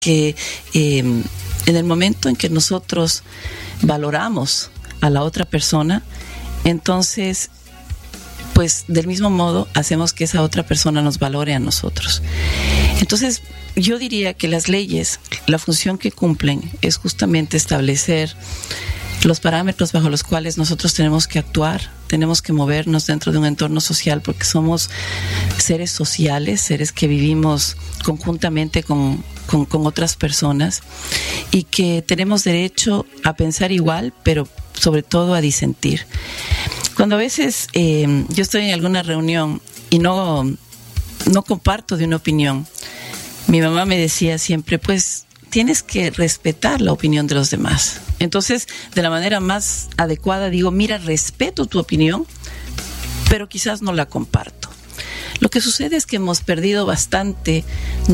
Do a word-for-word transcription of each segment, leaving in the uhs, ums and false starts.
que eh, en el momento en que nosotros valoramos a la otra persona, entonces, pues del mismo modo hacemos que esa otra persona nos valore a nosotros. Entonces, yo diría que las leyes, la función que cumplen es justamente establecer los parámetros bajo los cuales nosotros tenemos que actuar, tenemos que movernos dentro de un entorno social, porque somos seres sociales, seres que vivimos conjuntamente con, con, con otras personas y que tenemos derecho a pensar igual, pero sobre todo a disentir. Cuando a veces eh, yo estoy en alguna reunión y no, no comparto de una opinión, mi mamá me decía siempre, pues tienes que respetar la opinión de los demás. Entonces, de la manera más adecuada digo, mira, respeto tu opinión, pero quizás no la comparto. Lo que sucede es que hemos perdido bastante,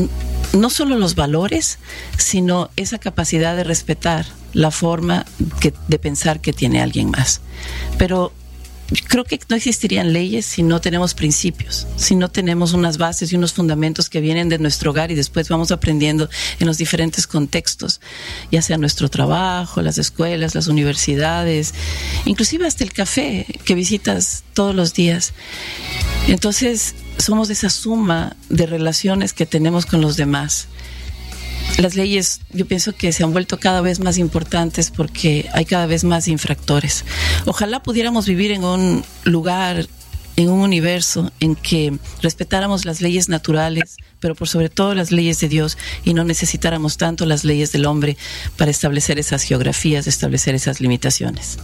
no solo los valores, sino esa capacidad de respetar la forma que, de pensar que tiene alguien más. Pero creo que no existirían leyes si no tenemos principios, si no tenemos unas bases y unos fundamentos que vienen de nuestro hogar y después vamos aprendiendo en los diferentes contextos, ya sea nuestro trabajo, las escuelas, las universidades, inclusive hasta el café que visitas todos los días. Entonces, somos esa suma de relaciones que tenemos con los demás. Las leyes, yo pienso que se han vuelto cada vez más importantes porque hay cada vez más infractores. Ojalá pudiéramos vivir en un lugar, en un universo en que respetáramos las leyes naturales, pero por sobre todo las leyes de Dios, y no necesitáramos tanto las leyes del hombre para establecer esas geografías, establecer esas limitaciones.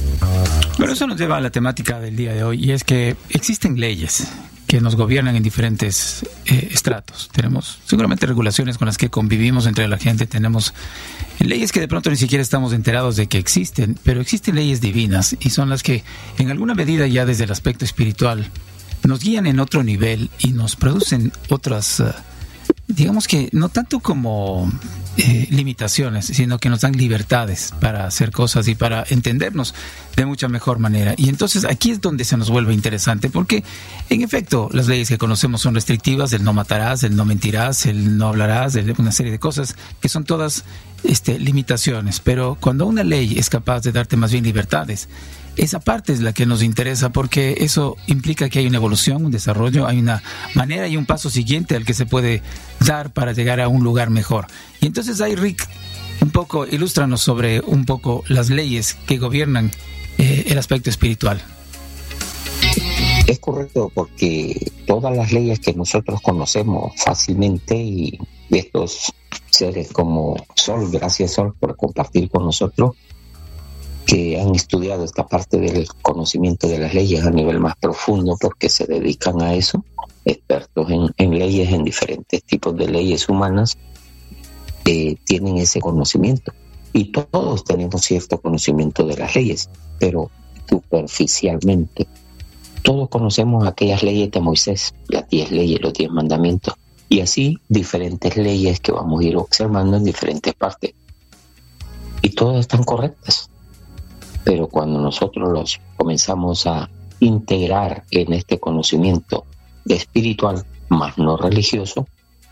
Pero eso nos lleva a la temática del día de hoy, y es que existen leyes que nos gobiernan en diferentes eh, estratos. Tenemos seguramente regulaciones con las que convivimos entre la gente, tenemos leyes que de pronto ni siquiera estamos enterados de que existen, pero existen leyes divinas y son las que en alguna medida ya desde el aspecto espiritual nos guían en otro nivel y nos producen otras, uh, digamos que no tanto como eh, limitaciones, sino que nos dan libertades para hacer cosas y para entendernos de mucha mejor manera. Y entonces aquí es donde se nos vuelve interesante, porque en efecto las leyes que conocemos son restrictivas, el no matarás, el no mentirás, el no hablarás, el, una serie de cosas que son todas este, limitaciones. Pero cuando una ley es capaz de darte más bien libertades, esa parte es la que nos interesa, porque eso implica que hay una evolución, un desarrollo, hay una manera y un paso siguiente al que se puede dar para llegar a un lugar mejor. Y entonces ahí, Rick, un poco, ilústranos sobre un poco las leyes que gobiernan eh, el aspecto espiritual. Es correcto, porque todas las leyes que nosotros conocemos fácilmente, y de estos seres como Sol, gracias Sol por compartir con nosotros, que han estudiado esta parte del conocimiento de las leyes a nivel más profundo, porque se dedican a eso, expertos en, en leyes, en diferentes tipos de leyes humanas, eh, tienen ese conocimiento. Y todos tenemos cierto conocimiento de las leyes, pero superficialmente. Todos conocemos aquellas leyes de Moisés, las diez leyes, los diez mandamientos, y así diferentes leyes que vamos a ir observando en diferentes partes. Y todas están correctas. Pero cuando nosotros los comenzamos a integrar en este conocimiento espiritual, más no religioso,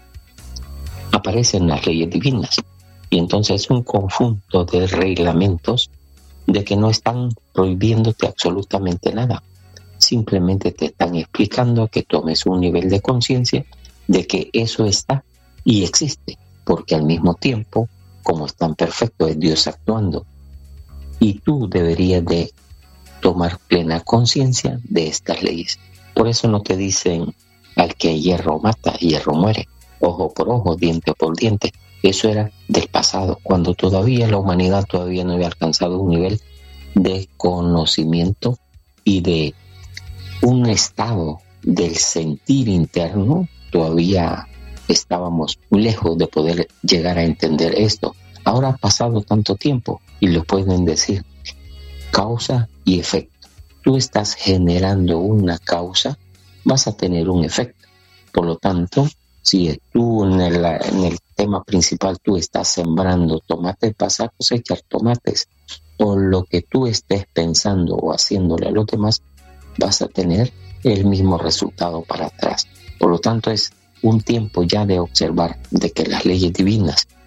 aparecen las leyes divinas. Y entonces es un conjunto de reglamentos de que no están prohibiéndote absolutamente nada. Simplemente te están explicando que tomes un nivel de conciencia de que eso está y existe, porque al mismo tiempo, como es tan perfecto, es Dios actuando. Y tú deberías de tomar plena conciencia de estas leyes. Por eso no te dicen al que hierro mata, hierro muere, ojo por ojo, diente por diente. Eso era del pasado, cuando todavía la humanidad todavía no había alcanzado un nivel de conocimiento y de un estado del sentir interno. Todavía estábamos lejos de poder llegar a entender esto. Ahora ha pasado tanto tiempo y lo pueden decir, causa y efecto. Tú estás generando una causa, vas a tener un efecto. Por lo tanto, si tú en el, en el tema principal tú estás sembrando tomates, vas a cosechar tomates. O lo que tú estés pensando o haciéndole a los demás, vas a tener el mismo resultado para atrás. Por lo tanto, es un tiempo ya de observar de que las leyes divinas